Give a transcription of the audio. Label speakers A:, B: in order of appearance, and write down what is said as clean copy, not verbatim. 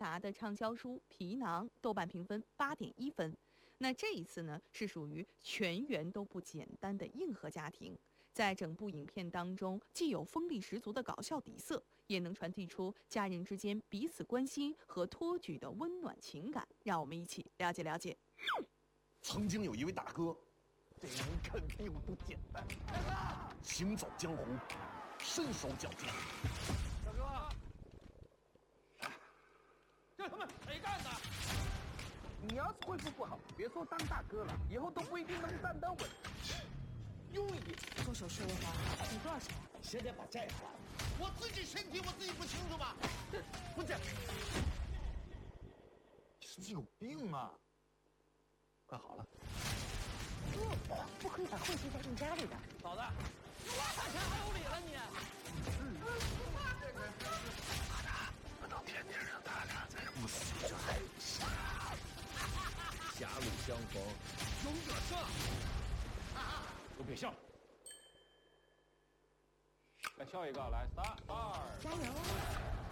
A: 达的畅销书《皮囊》豆瓣评分8.1分。那这一次呢，是属于全员都不简单的硬核家庭，在整部影片当中，既有锋利十足的搞笑底色，也能传递出家人之间彼此关心和托举的温暖情感。让我们一起了解了解。
B: 曾经有一位大哥，这人肯定不简单。大哥，行走江湖，身手矫健。
C: 大哥，这他妈谁干的？
D: 你要是恢复不好，别说当大哥了，以后都不一定能站得稳。
C: 庸医，
E: 做手术的话，得多少钱？
C: 先得把债还。我自己身体我自己不清楚吗？
B: 不是，你是不是有病啊？快好了。
E: 不可以把晦气带进家里的。
C: 嫂子，你挖他钱还有理了你？
B: 不能天天让他俩在这不死就还杀。
F: 狭路相逢
C: 勇者胜。都别笑。再笑一个，来3、2，
E: 加油！